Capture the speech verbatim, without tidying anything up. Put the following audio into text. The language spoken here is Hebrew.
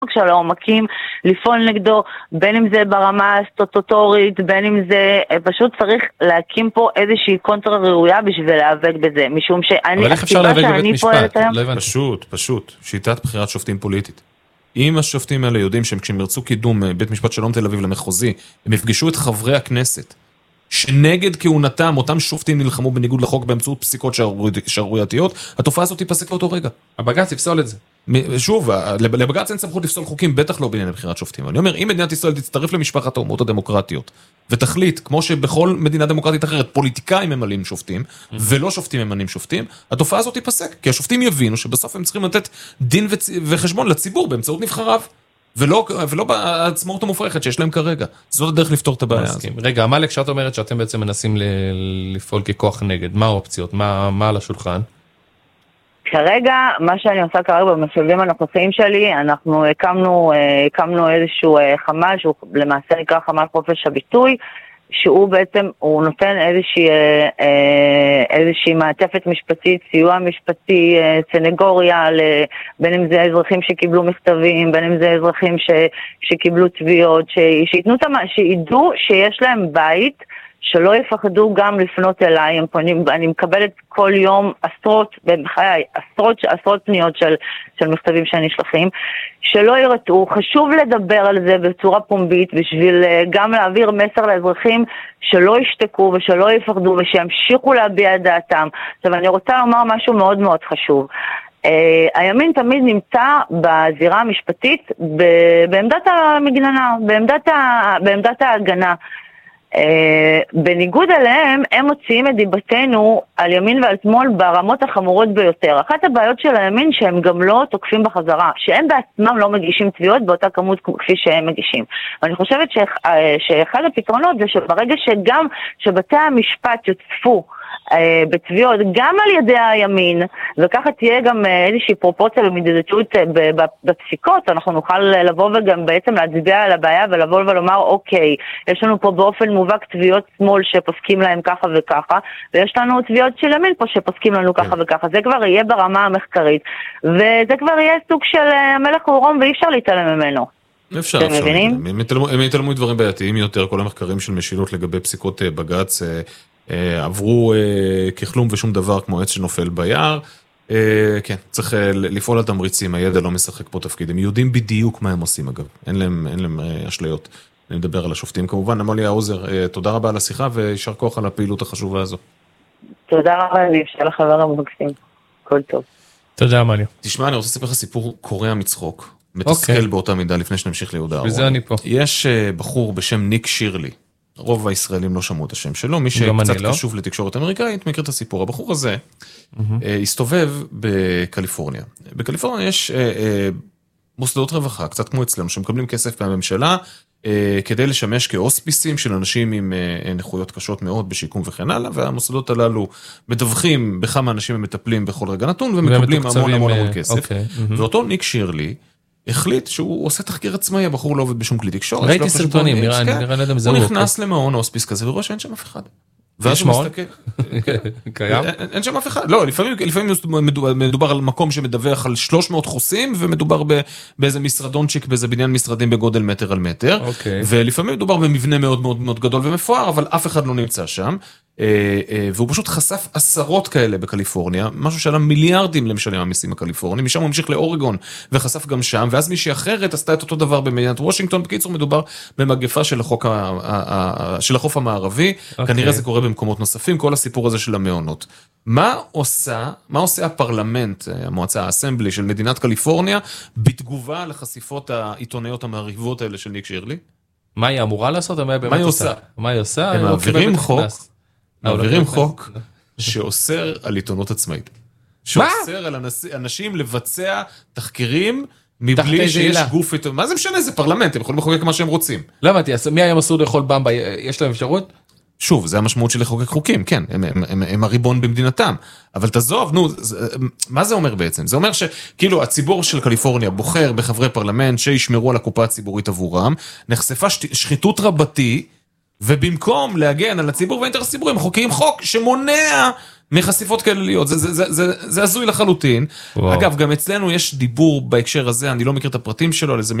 של העומקים, לפעול נגדו, בין אם זה ברמה הסטטוטורית, בין אם זה, פשוט צריך להקים פה איזושהי קונטרה ראויה בשביל להיאבק בזה, משום שאני, אבל איך אפשר להיאבק בבית משפט? פשוט, פשוט, שיטת בחירת שופטים פוליטית. אם השופטים האלה יודעים שהם כשהם ירצו קידום בית משפט שלום תל אביב למחוזי, הם יפגשו את חברי הכנסת, שנגד כהונתם, אותם שופטים נלחמו בניגוד לחוק באמצעות פסיקות שערורייתיות, התופעה הזאת תיפסק לאותו רגע. הבג"ץ יפסול את זה. שוב, לבג"ץ אין סמכות לפסול חוקים, בטח לא בעניין בחירת שופטים. אני אומר, אם מדינת ישראל תצטרף למשפחת האומות הדמוקרטיות, ותחליט, כמו שבכל מדינה דמוקרטית אחרת, פוליטיקאים ממלאים שופטים, ולא שופטים ממנים שופטים, התופעה הזאת תיפסק, כי השופטים יבינו שבסוף הם צריכים לתת דין וחשבון לציבור באמצעות נבחריו. ולא, ולא בעצמאות המופרכת שיש להם כרגע. זאת הדרך לפתור את הבעיה הזאת. רגע, עמלק, שאת אומרת שאתם בעצם מנסים לפעול ככוח נגד. מה האופציות? מה, מה על השולחן? כרגע, מה שאני עושה כרגע במסלולים הנוכחיים שלי, אנחנו הקמנו, הקמנו איזשהו חמ"ל, שהוא למעשה נקרא חמ"ל חופש הביטוי, שהוא בעצם, הוא נותן איזושהי, איזושהי מעטפת משפטית, סיוע משפטי, סנגוריה, בין אם זה אזרחים שקיבלו מכתבים, בין אם זה אזרחים ש, שקיבלו תביעות, שיתנו, שידעו שיש להם בית, שלא יפחדו גם לפנות אליי. הם פונים, אני מקבלת כל יום עשרות, בחיי, עשרות, עשרות פניות של, של מכתבים שנשלחים, שלא ירתעו. חשוב לדבר על זה בצורה פומבית, בשביל גם להעביר מסר לאזרחים שלא ישתקו ושלא יפחדו ושימשיכו להביע את דעתם. עכשיו, אני רוצה לומר משהו מאוד מאוד חשוב. Uh, הימין תמיד נמצא בזירה המשפטית ב- בעמדת המגננה, בעמדת, ה- בעמדת ההגנה. Uh, בניגוד אליהם, הם מוציאים את דיבתנו על ימין ועל שמאל ברמות החמורות ביותר. אחת הבעיות של הימין שהם גם לא תוקפים בחזרה, שהם בעצמם לא מגישים תביעות באותה כמות כפי שהם מגישים. ואני חושבת שאח, uh, שאחד הפתרונות זה שברגע שגם שבתי המשפט יוצפו בתביעות גם על ידי הימין, וככה תהיה גם איזושהי פרופורציה ומידתיות בפסיקות, אנחנו נוכל לבוא וגם בעצם להצביע על הבעיה ולבוא ולומר, אוקיי, יש לנו פה באופן מובהק תביעות שמאל שפוסקים להם ככה וככה, ויש לנו תביעות של ימין פה שפוסקים לנו ככה וככה. זה כבר יהיה ברמה המחקרית, וזה כבר יהיה סוג של המלך הוא עירום ואי אפשר להתעלם ממנו. אפשר, אפשר. הם יתעלמו דברים בעייתיים יותר, כל המחקרים של משילות לגבי פסיקות בג"ץ עברו ככלום ושום דבר כמו עץ שנופל ביער. כן, צריך לפעול על תמריצים, הידע לא משחק פה תפקיד. הם יודעים בדיוק מה הם עושים אגב, אין להם, אין להם אשליות. אני מדבר על השופטים כמובן. עמליה האוזר, תודה רבה על השיחה וישר כוח על הפעילות החשובה הזו. תודה רבה, אני אפשר לחבר המקסים. כל טוב. תודה עמליה. תשמע, אני רוצה לספר לך סיפור קורע מצחוק. מתסכל באותה מידה לפני שנמשיך ליהודה אהרון. וזה אני פה. יש בחור בשם ניק שירלי. רוב הישראלים לא שמעו את השם שלו, מי שקצת קשוב לתקשורת אמריקאית מכיר את הסיפור. הבחור הזה הסתובב בקליפורניה. בקליפורניה יש מוסדות רווחה, קצת כמו אצלנו, שמקבלים כסף מהממשלה, כדי לשמש כאוספיסים של אנשים עם נכויות קשות מאוד בשיקום וכן הלאה, והמוסדות הללו מדווחים בכמה אנשים הם מטפלים בכל רגע נתון, ומקבלים המון המון המון כסף. ואותו ניק שירלי, החליט שהוא עושה תחקיר עצמאי, הבחור לא עובד בשום כלי תקשורת. ראיתי סרטונים, נראה נראה מזהות. הוא נכנס למעון אוספיס כזה, ורואה שאין שם אף אחד. יש מעון? קיים? אין שם אף אחד. לא, לפעמים מדובר על מקום שמדווח על שלוש מאות חוסים, ומדובר באיזה משרדונצ'יק, באיזה בניין משרדים בגודל מטר על מטר. ולפעמים מדובר במבנה מאוד מאוד מאוד גדול ומפואר, אבל אף אחד לא נמצא שם. והוא פשוט חשף עשרות כאלה בקליפורניה, משהו שעלה מיליארדים למשלם המיסים הקליפורנים, משם הוא המשיך לאורגון וחשף גם שם, ואז מישהי אחרת עשתה את אותו דבר במדינת וושינגטון. בקיצור, מדובר במגפה של החוק של החוף המערבי, כנראה זה קורה במקומות נוספים, כל הסיפור הזה של המעונות. מה עושה, מה עושה הפרלמנט, המועצה האסמבלי של מדינת קליפורניה, בתגובה לחשיפות העיתונאיות המעריבות האלה של ניק שירלי? מה היא אמורה לעשות? מה היא עושה? מה היא עושה? הם מעבירים חוק מעבירים חוק שאוסר על עיתונות עצמאית. שאוסר על אנשים לבצע תחקירים מבלי שיש גוף עיתונות. מה זה משנה? זה פרלמנט, הם יכולים לחוקק מה שהם רוצים. לא הבנתי, מי היום אסור לאכול במבה? יש להם אפשרות? שוב, זה המשמעות של לחוקק חוקים, כן, הם, הם, הם, הם הריבון במדינתם. אבל תעזוב, נו, זה, מה זה אומר בעצם? זה אומר שכאילו הציבור של קליפורניה בוחר בחברי פרלמנט שישמרו על הקופה הציבורית עבורם, נחשפה שחיתות רבתי, ובמקום להגן על הציבור והאינטרס הציבורי, הם חוקרים חוק שמונע מחשיפות כלליות, זה, זה, זה, זה, זה הזוי לחלוטין. וואו. אגב, גם אצלנו יש דיבור בהקשר הזה, אני לא מכיר את הפרטים שלו, על איזה